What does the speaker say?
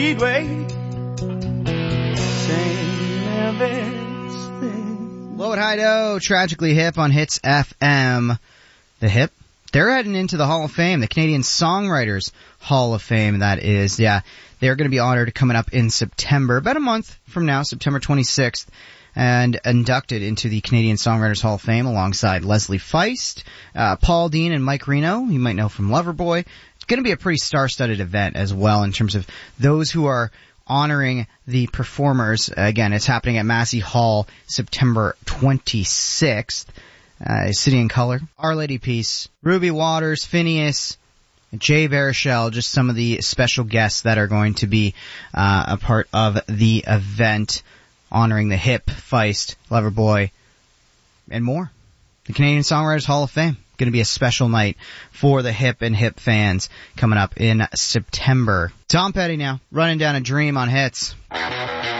Speedway. Low at Hido, Tragically Hip on Hits FM. The Hip, they're heading into the Hall of Fame, the Canadian Songwriters Hall of Fame, that is. Yeah, they're going to be honored coming up in September, about a month from now, September 26th, and inducted into the Canadian Songwriters Hall of Fame alongside Leslie Feist, Paul Dean, and Mike Reno, you might know from Loverboy. It's going to be a pretty star-studded event as well in terms of those who are honoring the performers. Again, it's happening at Massey Hall, September 26th. City in Color, Our Lady Peace, Ruby Waters, Phineas, Jay Baruchel, just some of the special guests that are going to be a part of the event, honoring the Hip, Feist, Loverboy, and more. The Canadian Songwriters Hall of Fame. Going to be a special night for the Hip and Hip fans coming up in September. Tom Petty now, Running Down a Dream on Hits.